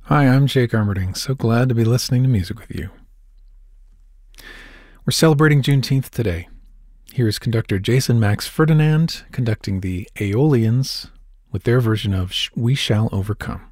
Hi, I'm Jake Armerding. So glad to be listening to music with you. We're celebrating Juneteenth today. Here is conductor Jason Max Ferdinand conducting the Aeolians with their version of We Shall Overcome.